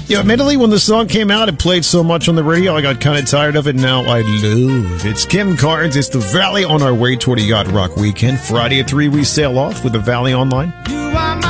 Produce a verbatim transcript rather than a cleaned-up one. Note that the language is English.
Yeah, admittedly, when the song came out, it played so much on the radio, I got kind of tired of it. Now I love it. It's Kim Carnes. It's the Valley on our way toward a Yacht Rock weekend. Friday at three, we sail off with the Valley Online.